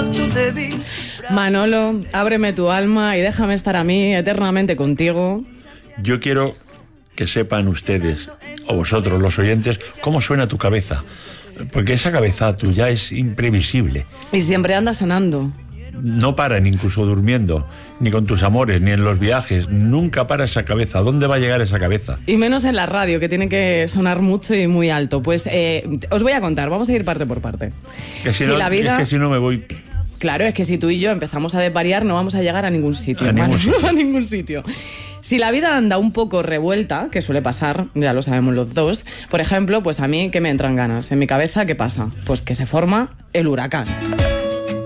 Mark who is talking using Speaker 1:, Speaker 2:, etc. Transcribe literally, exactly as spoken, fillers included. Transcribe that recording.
Speaker 1: Manolo, ábreme tu alma y déjame estar a mí eternamente contigo.
Speaker 2: Yo quiero que sepan ustedes, o vosotros los oyentes, cómo suena tu cabeza. Porque esa cabeza tuya es imprevisible.
Speaker 1: Y siempre anda sonando.
Speaker 2: No paran, incluso durmiendo, ni con tus amores, ni en los viajes. Nunca para esa cabeza. ¿A dónde va a llegar esa cabeza?
Speaker 1: Y menos en la radio, que tiene que sonar mucho y muy alto. Pues eh, os voy a contar, vamos a ir parte por parte.
Speaker 2: Que si,
Speaker 1: si
Speaker 2: no,
Speaker 1: la vida...
Speaker 2: Es que si no me voy...
Speaker 1: Claro, es que si tú y yo empezamos a desvariar no vamos a llegar a ningún sitio.
Speaker 2: A ningún sitio.
Speaker 1: a ningún sitio. Si la vida anda un poco revuelta, que suele pasar, ya lo sabemos los dos, por ejemplo, pues a mí, ¿qué me entran ganas? En mi cabeza, ¿qué pasa? Pues que se forma el huracán.